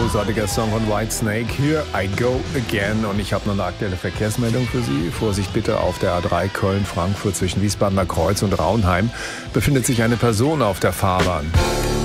großartiger Song von Whitesnake. Here I Go Again. Und ich habe noch eine aktuelle Verkehrsmeldung für Sie. Vorsicht bitte, auf der A3 Köln-Frankfurt zwischen Wiesbadener Kreuz und Raunheim befindet sich eine Person auf der Fahrbahn.